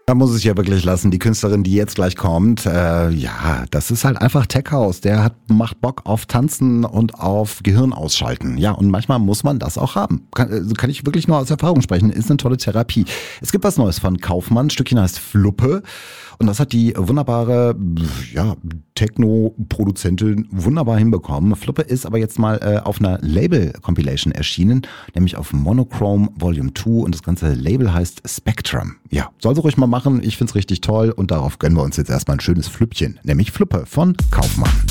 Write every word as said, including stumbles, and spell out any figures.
Da muss ich ja wirklich lassen. Die Künstlerin, die jetzt gleich kommt, äh, ja, das ist halt einfach Tech House. Der hat, macht Bock auf Tanzen und auf Gehirn ausschalten. Ja, und manchmal muss man das auch haben. Kann, äh, kann ich wirklich nur aus Erfahrung sprechen. Ist eine tolle Therapie. Es gibt was Neues von Kaufmann. Ein Stückchen heißt Fluppe. Und das hat die wunderbare, ja, Techno-Produzentin wunderbar hinbekommen. Fluppe ist aber jetzt mal äh, auf einer Label-Compilation erschienen, nämlich auf Monochrome Volume zwei, und das ganze Label heißt Spectrum. Ja, soll sie ruhig mal machen. Ich find's richtig toll und darauf gönnen wir uns jetzt erstmal ein schönes Flüppchen, nämlich Fluppe von Kaufmann.